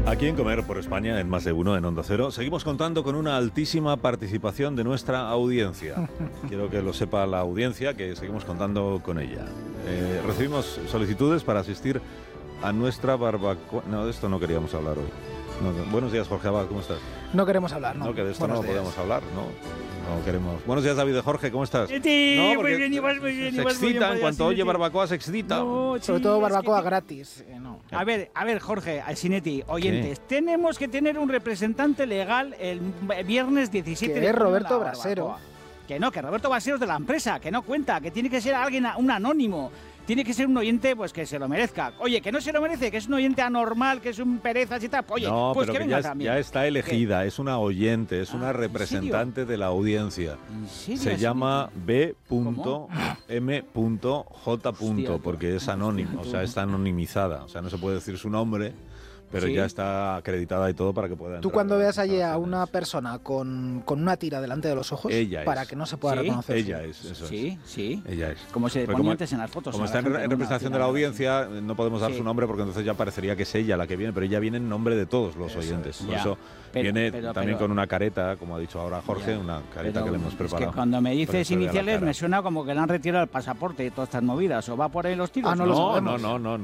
Aquí en Comer por España, en Más de Uno, en Onda Cero, seguimos contando con una altísima participación de nuestra audiencia. Quiero que lo sepa la audiencia, que seguimos contando con ella. Recibimos solicitudes para asistir a nuestra barbacoa. No, de esto no queríamos hablar hoy. No. Buenos días, Jorge Abad, ¿cómo estás? No queremos hablar, ¿no? No, que de esto Buenos no días. podemos hablar, no queremos. Buenos días, David de Jorge, ¿cómo estás? Sí, No, muy porque bien, igual, muy bien. se igual, muy excita, bien, en cuanto sí, oye sí. barbacoa se excita. No, Sobre sí, todo es barbacoa que- gratis. No. A ver, Jorge, Alsinetti, oyentes, tenemos que tener un representante legal el viernes 17 Que de es junio en Roberto la Brasero. barbacoa. Que Roberto Brasero es de la empresa, que no cuenta, que tiene que ser alguien, un anónimo. Tiene que ser un oyente pues que se lo merezca. Oye, que no se lo merece, que es un oyente anormal, que es un perezas y tal. Oye, No, pues pero que que venga ya, también. ya está elegida, es una oyente, es una ¿en representante de la audiencia. ¿En serio, Se llama ¿Cómo? B.M.J. Hostia, porque es anónimo, o sea, está anonimizada. O sea, no se puede decir su nombre, pero Sí. ya está acreditada y todo para que pueda Tú entrar cuando veas allí a las una órdenes. persona con una tira delante de los ojos, Ella para es. que no se pueda Sí, reconocer. Ella es, eso Sí, es. sí. Ella es. Como se Pero ponía antes en las fotos. Como a la está en gente, una representación de la tira. audiencia, no podemos dar Sí. su nombre porque entonces ya parecería que es ella la que viene, pero ella viene en nombre de todos los Eso oyentes. es. Por Ya. eso Pero- viene pero- también pero- con una careta, como ha dicho ahora Jorge, Ya. una careta que le hemos Es preparado. que cuando me Por dices eso le da la iniciales cara. me suena como que le han retirado el pasaporte y todas estas movidas. ¿O va por ahí los tiros? Ah, no lo No, sabemos.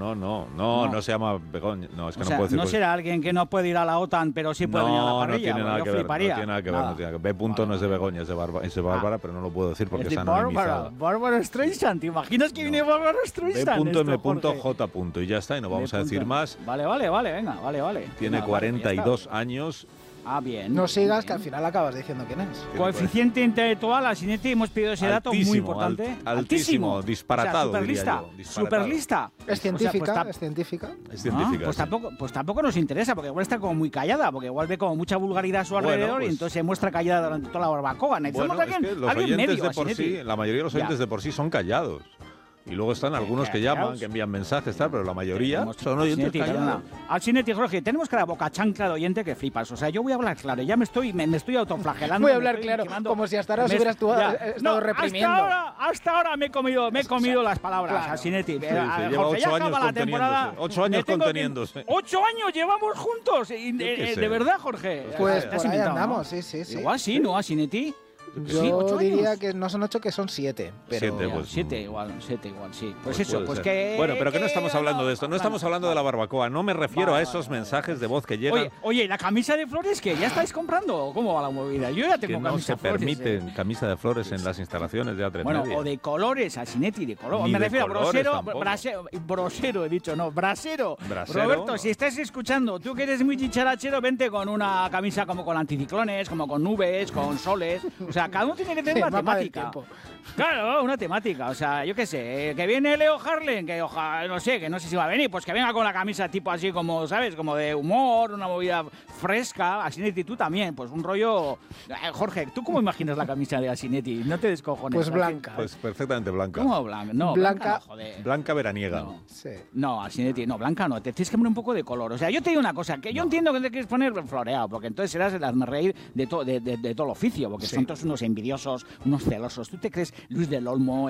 no se llama Begoña. No, es que O no sea, puedo decir no cosas. será alguien que no puede ir a la OTAN, pero sí puede venir a la No, parrilla. no tiene porque nada yo que ver. No fliparía. tiene nada que ver. Nada. No tiene nada que ver. B. no es de Begoña, es de Bárbara, pero no lo puedo decir porque Es de está Bárbara. anonimizada. Bárbara Streisand. ¿Te imaginas que viene Bárbara Streisand? B.M.J. Y ya está, y no vamos a decir más. Vale, venga, vale. Tiene Venga, 42 vale, años. ya está. Ah, bien. No sigas, bien. que al final acabas diciendo quién es. Coeficiente intelectual, Alsinetti, hemos pedido ese dato muy Altísimo, importante. altísimo, disparatado, O sea, diría superlista. yo, disparatado. Superlista. Es científica, O sea, pues es científica. Es científica. Pues sí. tampoco nos interesa, porque igual está como muy callada, porque igual ve como mucha vulgaridad a su alrededor pues- y entonces se muestra callada durante toda la barbacoa. Necesitamos Bueno, es alguien, que los alguien oyentes medio, de por Alsinetti. sí, la mayoría de los oyentes Ya. de por sí son callados. Y luego están algunos que llaman, callados. que envían mensajes, tal, pero la mayoría Tenemos- son oyentes Alsinetti, callados. perdona. Alsinetti, Jorge, tenemos que la boca chancla de oyente que flipas. O sea, yo voy a hablar claro, ya me estoy autoflagelando. Voy a me hablar estoy claro, quemando. como si hasta ahora Me- hubieras estado No, reprimiendo. Hasta ahora me he comido las palabras, Claro. Alsinetti. Sí, lleva 8 años conteniéndose. 8 años Me tengo que- conteniéndose. 8 años llevamos juntos. qué sé. De verdad, Jorge. Pues Te has por ahí inventado, andamos, ¿no? sí. Igual sí, ¿no, Alsinetti? Yo Sí, 8 diría años. que no son 8, que son 7. Pero 7, Ya, pues, 7 igual, sí. Pues eso, puede pues ser. que... Bueno, pero que no estamos hablando de esto, no estamos hablando de la Vale. barbacoa, no me refiero Vale, a esos vale, mensajes de voz que llegan. Oye, ¿la camisa de flores que ya estáis comprando? ¿O ¿Cómo va la movida? Yo ya que tengo no camisa se de flores. permiten camisa de flores en las instalaciones de A3 Bueno, Media. o de colores, Alsinetti, de color. Ni Me de refiero a colores brosero, tampoco. brosero, he dicho, no, brasero. Brasero, Roberto, no. si estás escuchando, tú que eres muy chicharachero, vente con una camisa como con anticiclones, como con nubes, con soles. O sea, cada uno tiene que tener Sí, una mapa del temática. tiempo. Claro, una temática. O sea, yo qué sé, que viene Leo Harlem, que no sé si va a venir, pues que venga con la camisa tipo así como, ¿sabes? Como de humor, una movida fresca. Alsinetti, tú también, pues un rollo... Jorge, ¿tú cómo imaginas la camisa de Alsinetti? No te descojones. Pues ¿a blanca. Pues perfectamente blanca. ¿Cómo blanca? No, Blanca. no, joder. Blanca veraniega. No. Sí. No, Alsinetti, no, blanca no, te tienes que poner un poco de color. O sea, yo te digo una cosa, que yo entiendo que te quieres poner floreado, porque entonces serás el hazme-reír de todo el oficio, porque Sí. son todos unos envidiosos, unos celosos. ¿Tú te crees Luis del Olmo,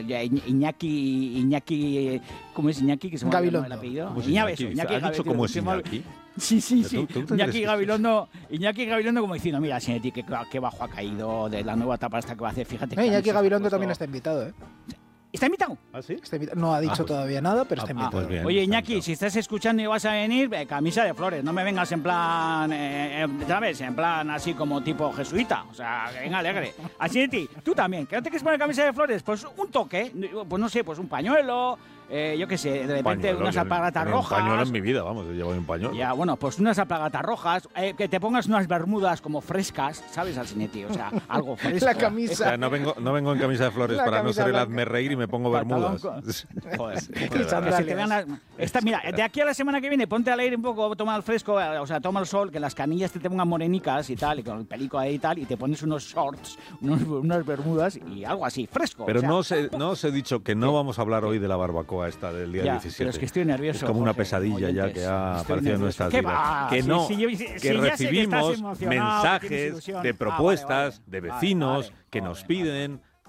Iñaki, ¿cómo es Iñaki? Que se me ha olvidado Gabilondo. el apellido. ¿Cómo es Iñaki, Iñaki? ¿Has dicho cómo es Iñaki? Sí. ¿Tú te Iñaki crees? Gabilondo como diciendo, mira, Alsinetti, qué bajo ha caído de la nueva etapa esta que va a hacer, fíjate. Iñaki camisas ha Gabilondo puesto. también está invitado, ¿eh? ¿Está invitado? ¿Ah, sí? Está invitado. No ha dicho pues- todavía nada, pero está ah, invitado. pues bien. Oye, está Iñaki, invitado. si estás escuchando y vas a venir, camisa de flores, no me vengas en plan, ¿sabes? En plan así como tipo jesuita, o sea, venga alegre. Así de ti, tú también, que no te quieres poner camisa de flores, pues un toque, pues no sé, pues un pañuelo, yo qué sé, de repente Pañuelo, unas yo alpargatas tenía un pañuelo rojas. en mi vida, vamos, yo llevo un pañuelo. Ya, bueno, pues unas alpargatas rojas, que te pongas unas bermudas como frescas, ¿sabes, Alsinetti? O sea, algo fresco. La O camisa. sea, no vengo en camisa de flores La para no camisa ser el blanca. hazme reír y me pongo Pantalón bermudas. Joder, Y sandalias. que te vean mira, de aquí a la semana que viene, ponte al aire un poco, toma el fresco, o sea, toma el sol, que las canillas te pongan morenicas y tal, y con el pelico ahí y tal, y te pones unos shorts, unas bermudas y algo así, fresco. Pero o sea, no os he dicho que no vamos a hablar hoy de la barbacoa esta del día ya, 17. pero es que estoy nervioso. Es como una Jorge, pesadilla ya oyentes. que ha Estoy aparecido en nervioso. nuestras ¿Qué vidas. va? Que Sí, no, sí, yo- sí, que ya sé que estás recibimos emocionado, que tienes mensajes ilusión. de Ah, propuestas vale, de vale. vecinos Vale, que vale, nos vale. piden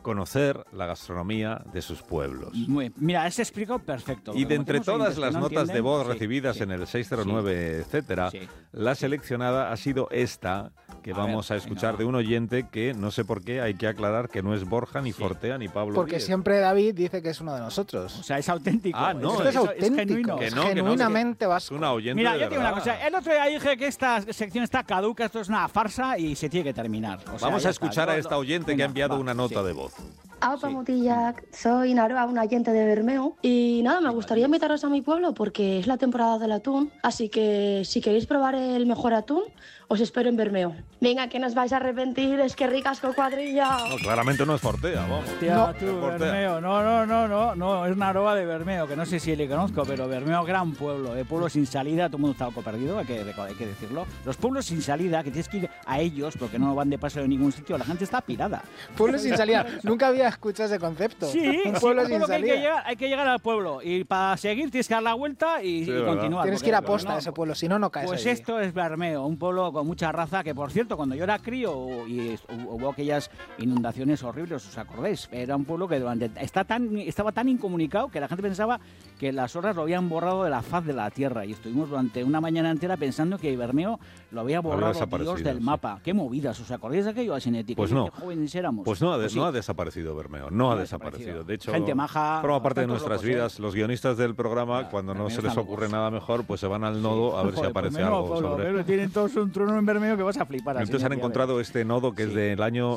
conocer la gastronomía de sus pueblos. Mira, ese explico perfecto. Y de entre Tenemos todas oyentes que las no notas de entienden. voz Sí, recibidas sí. en el 609, etcétera, Sí. la seleccionada ha sido esta, que A vamos ver, a escuchar venga. de un oyente que no sé por qué hay que aclarar que no es Borja, ni Sí. Fortea, ni Pablo Porque Díez. siempre David dice que es uno de nosotros. O sea, es auténtico. Ah, no, Esto es auténtico, genuino. Que es no, que no, genuinamente Es vasco. una oyente Mira, de yo te digo una verdad. cosa. El otro día dije que esta sección está caduca, esto es una farsa y se tiene que terminar. O sea, Vamos ya a está. escuchar a esta oyente que Venga, ha enviado va, una nota sí. de voz. Aupa Sí. Mutillac, soy Naroa, un agente de Bermeo. Y nada, me gustaría invitaros a mi pueblo porque es la temporada del atún. Así que si queréis probar el mejor atún, os espero en Bermeo. Venga, que no os vais a arrepentir, es que ricasco cuadrilla. No, claramente no es Fortea, vamos. Hostia, No, tú, es Portea. Bermeo. No, es Naroa de Bermeo, que no sé si le conozco, pero Bermeo, gran pueblo, pueblo sin salida, todo el mundo está algo perdido, hay que decirlo. Los pueblos sin salida, que tienes que ir a ellos porque no van de paso en ningún sitio, la gente está pirada. Pueblo sin salida. Nunca había escuchado ese concepto. Sí, un sí, pueblo un sin pueblo que salida. hay que llegar al pueblo y para seguir tienes que dar la vuelta y, Sí, y verdad. continuar. Tienes porque, que ir a porque posta no, a ese pueblo, si no, no caes Pues allí. esto es Bermeo, un pueblo con mucha raza que, por cierto, cuando yo era crío y hubo aquellas inundaciones horribles, ¿os acordáis? Era un pueblo que estaba tan incomunicado que la gente pensaba que las horas lo habían borrado de la faz de la tierra y estuvimos durante una mañana entera pensando que Bermeo lo había borrado desaparecido, Dios del sí. mapa. Qué movidas, ¿os acordáis de aquello, Asinético? Pues no. Qué jóvenes éramos. Pues no ha, sí. no ha desaparecido Bermeo, no ha desaparecido. De hecho, Gente maja, forma parte de tantos nuestras locos, ¿eh? vidas. Los guionistas del programa, Ya, cuando no Bermeo se les están ocurre locos. nada mejor, pues se van al nodo a ver si Joder, aparece pues menudo algo pueblo, sobre... pero tienen todos un trono en Bermeo que vas a flipar. Entonces han Asinético, encontrado este nodo que es Sí. del año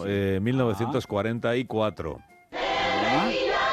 1944. ¿Ah?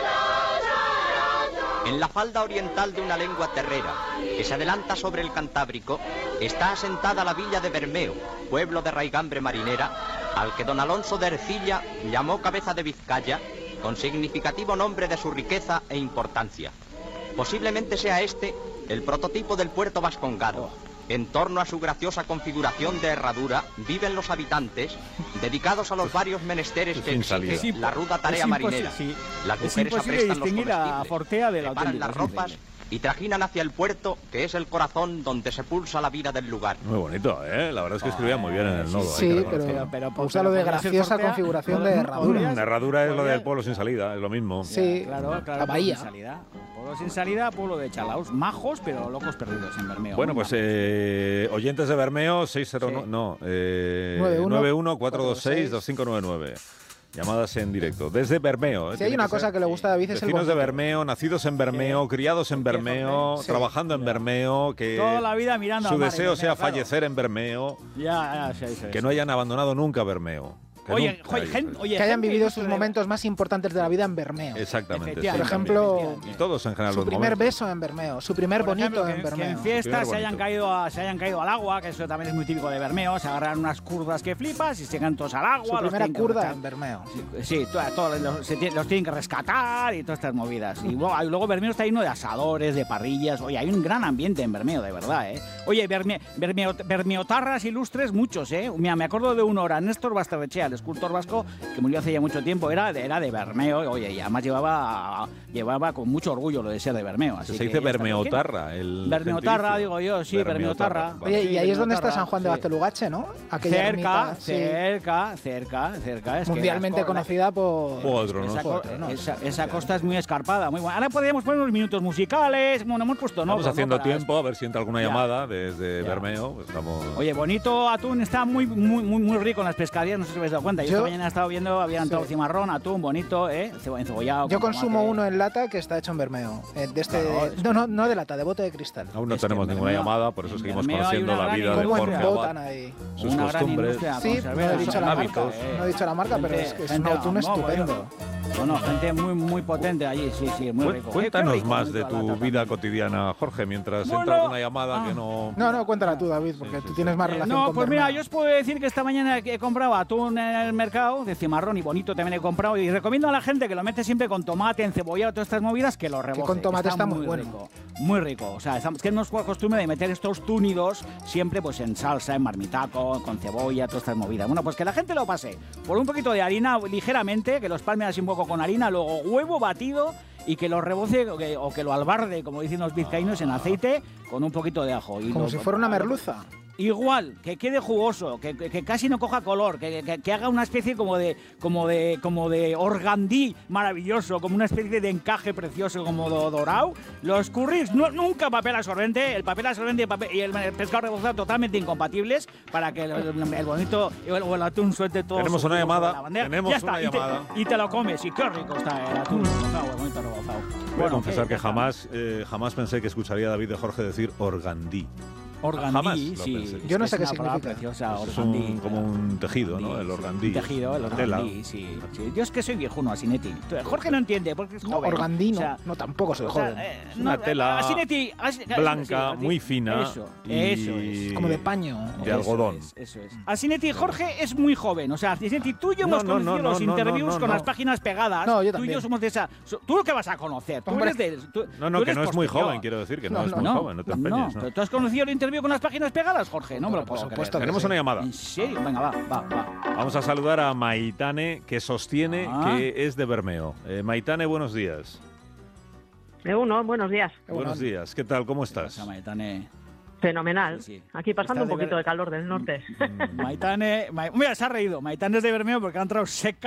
En la falda oriental de una lengua terrera que se adelanta sobre el Cantábrico está asentada la villa de Bermeo, pueblo de raigambre marinera, al que don Alonso de Ercilla llamó cabeza de Vizcaya, con significativo nombre de su riqueza e importancia. Posiblemente sea este el prototipo del puerto vascongado. En torno a su graciosa configuración de herradura viven los habitantes, dedicados a los varios menesteres que Sin salida. exige la ruda tarea Es marinera. imposible, sí. Las Es mujeres imposible aprestan los distinguir a comestibles, Fortea del preparan auténtico, las es ropas increíble. y trajinan hacia el puerto, que es el corazón donde se pulsa la vida del lugar. Muy bonito, ¿eh? La verdad es que escribía muy bien en el nodo. hay Sí, que pero, reconocerlo. usa lo de podría ser graciosa Fortea, configuración de podría- herradura. La herradura es lo podría- del pueblo sin salida, es lo mismo. Sí, Claro, la pueblo bahía. sin salida. Pueblo sin salida, pueblo de chalaos, majos, pero locos perdidos en Bermeo. Bueno, pues oyentes de Bermeo, 609, Sí. no, 91-426-2599. 91-426-2599. Llamadas en directo. Desde Bermeo. Si hay tiene una que cosa ser. que le gusta a David es el Vecinos de bonito. Bermeo, nacidos en Bermeo, criados en Bermeo, Sí. trabajando en Bermeo, que Toda la vida mirando su al mar en deseo Bermeo, sea claro. fallecer en Bermeo, Ya, sí, sí, que sí. no hayan abandonado nunca Bermeo. Que Oye, nunca hayan- oye, Que hayan gente vivido ilustre sus de- momentos más importantes de la vida en Bermeo. Exactamente. sí. Por Efectivamente, ejemplo, efectivamente. Y todos en general Su los primer momentos. beso en Bermeo, su primer Por bonito ejemplo, en que en Bermeo. fiestas Primer se hayan caído al agua, que eso también es muy típico de Bermeo, se agarran unas curdas que flipas y se caen todos al agua. Su los primera tienen que curda rechazar. en Bermeo. Sí, todos los tienen que rescatar y todas estas movidas. Y luego Bermeo está lleno de asadores, de parrillas. Oye, hay un gran ambiente en Bermeo, de verdad, ¿eh? Oye, bermeotarras ilustres, muchos, ¿eh? Mira, me acuerdo de uno ahora, Néstor Basterrechea, el escultor vasco, que murió hace ya mucho tiempo, era de Bermeo, oye, y además llevaba con mucho orgullo lo de ser de Bermeo. Así Se que dice ya está. Bermeotarra. El Bermeotarra, gentilicio. digo yo, sí, Bermeotarra. Vale. Oye, Sí, y ahí es donde está Bermeotarra, San Juan de sí. Bastelugache, ¿no? Aquella Cerca, ermita, sí, cerca. Es que mundialmente las- conocida por... Juego de Esa, Tronos. ¿no? esa costa es muy escarpada, muy buena. Ahora podríamos poner unos minutos musicales. Bueno, hemos puesto Estamos notas, haciendo ¿no? Para- tiempo, a ver si entra alguna Ya. llamada desde Ya. Bermeo. Estamos... Oye, bonito atún, está muy rico en las pescaderías, no sé si os habéis dado cuenta. Yo esta mañana he estado viendo, había entrado Sí. cimarrón, atún, bonito, encebollado. Yo con consumo tomate. uno en lata que está hecho en Bermeo. De este, Claro, no de lata, de bote de cristal. Aún no Es que tenemos en ninguna Bermeo- llamada, por eso en seguimos Bermeo hay conociendo una la gran vida de ¿Cómo Jorge embotan Abad, ahí? sus Una gran costumbres. industria Sí, conservera, no he dicho la marca. hábitos. No he dicho la marca, pero es que es un atún estupendo. Bueno, gente muy potente allí, sí, muy rico. Qué Cuéntanos rico, más muy de rico la tu lata vida también. cotidiana, Jorge, mientras Bueno, entra alguna llamada que no... No, cuéntala tú, David, porque tú tienes más relación No, con pues Bermeo. mira, yo os puedo decir que esta mañana he comprado atún en el mercado, de cimarrón y bonito también he comprado, y recomiendo a la gente que lo mete siempre con tomate, encebollado, todas estas movidas, que lo reboce. con tomate está muy bueno. rico, muy rico. O sea, es que tenemos costumbre de meter estos túnidos siempre pues en salsa, en marmitaco, con cebolla, todas estas movidas. Bueno, pues que la gente lo pase por un poquito de harina ligeramente, que los palme así un poco con harina, luego huevo batido y que lo reboce o que lo albarde, como dicen los vizcaínos, en aceite con un poquito de ajo. Y Como si fuera una merluza. igual, que quede jugoso, que casi no coja color, que haga una especie como de organdí maravilloso, como una especie de encaje precioso, como dorado. Los curries, nunca papel absorbente. El papel absorbente y el pescado rebozado totalmente incompatibles para que el bonito o el atún suelte todo. Tenemos una llamada. La bandera. Tenemos Ya está, una llamada. y te lo comes. Y qué rico está el atún rebozado, el bonito rebozado. Voy a confesar que jamás pensé que escucharía a David de Jorge decir organdí. Organdí, Jamás sí. lo pensé. Yo no sé qué Es una palabra significa. preciosa, Es organdí. como un tejido, ¿no? El organdí. Un tejido, el organdí, sí. Yo es que soy viejuno, Asinetti. Jorge no entiende, porque es No, joven. organdí no, O sea, no, tampoco soy joven. Es una tela blanca, sí, muy fina. Eso y es. Como de paño. De algodón. Eso es. Asinetti, Jorge es muy joven. O sea, Asinetti, tú y yo hemos No, conocido los interviews con no. las páginas pegadas. No, yo tú y también. yo somos de esa. ¿Tú lo que vas a conocer? Tú Hombre. eres de. No, que no es muy joven, quiero decir, que no es muy joven, no te empeñes. ¿Tú has conocido el interview con las páginas pegadas, Jorge? No me lo puedo Por creer. supuesto. Tenemos una llamada. ¿En serio? Venga, va. Vamos a saludar a Maitane, que sostiene Ah. que es de Bermeo. Maitane, buenos días. Buenos días. Buenos días. ¿Qué tal? ¿Cómo estás? Maitane. Fenomenal. Sí. Aquí pasando Está un poquito de calor del norte. Maitane. Mira, se ha reído. Maitane es de Bermeo porque ha entrado seca.